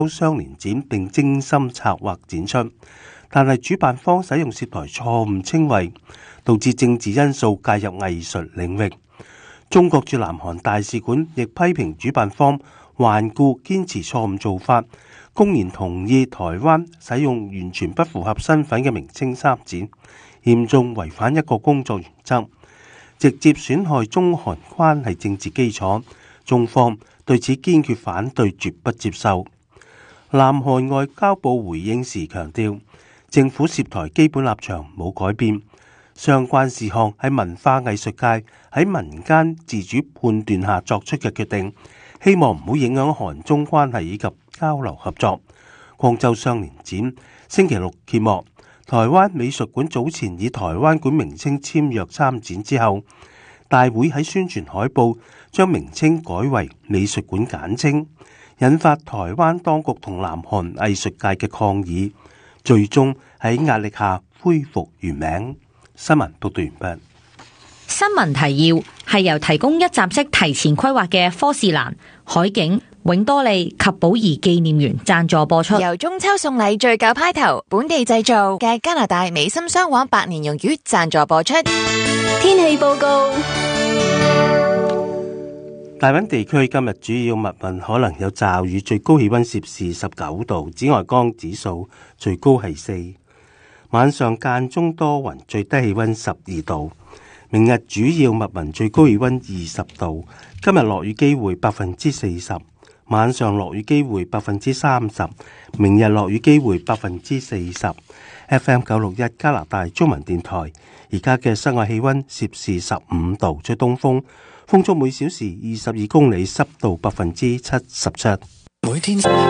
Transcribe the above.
雙年展並精心策劃展出，但係主辦方使用涉台錯誤稱謂，導致政治因素介入藝術領域。中國駐南韓大使館亦批評主辦方頑固堅持錯誤做法，公然同意台灣使用完全不符合身份嘅名稱參展，嚴重違反一個工作原則，直接損害中韓關係政治基礎。中方對此堅決反對，絕不接受。南韓外交部回應時強調，政府涉台基本立場冇改變，相關事項係文化藝術界喺民間自主判斷下作出嘅決定，希望唔好影響韓中關係以及交流合作。廣州雙年展星期六揭幕，台灣美術館早前以台灣館名稱簽約參展之後，大會喺宣傳海報將名稱改為美術館簡稱，引發台灣當局同南韓藝術界嘅抗議，最終喺壓力下恢復原名。新聞報道完畢。 新聞提要係由提供一站式提前規劃嘅科士蘭、海景、永多利及寶儀紀念園贊助播出。 由中秋送禮最舊派頭本地製造嘅加拿大美心雙黃百年榕魚贊助播出。天氣報告。 大溫地區今日主要密雲，可能有驟雨，最高氣溫攝氏19度，紫外光指數最高係4。晚上間中多雲，最低氣溫12度。明日主要密雲，最高氣溫20度。今日落雨機會40%，晚上落雨機會30%，明日落雨機會40%。FM 961加拿大中文電台，而家嘅室外氣溫攝氏15度，吹東風，風速每小時22公里，濕度77%。每天